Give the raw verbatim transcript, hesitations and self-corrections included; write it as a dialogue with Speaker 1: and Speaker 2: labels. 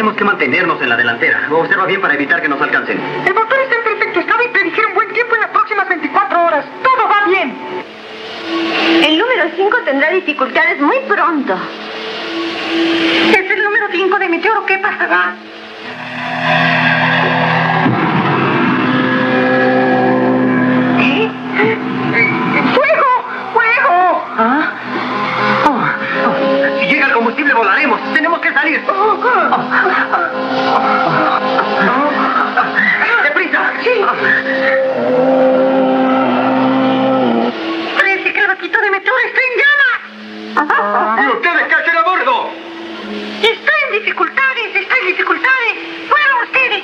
Speaker 1: Tenemos que mantenernos en la delantera. Observa bien para evitar que nos alcancen.
Speaker 2: El motor está en perfecto estado y predijeron buen tiempo en las próximas veinticuatro horas. Todo va bien.
Speaker 3: El número cinco tendrá dificultades muy pronto.
Speaker 2: Es el número cinco de Meteoro. ¿Qué pasará? ¿Qué? ¡Fuego! ¡Fuego!
Speaker 1: ¿Ah? Oh, oh. Si llega el combustible, volaremos. Tenemos que salir.
Speaker 2: Oh, oh.
Speaker 1: ¡Deprisa!
Speaker 2: Sí.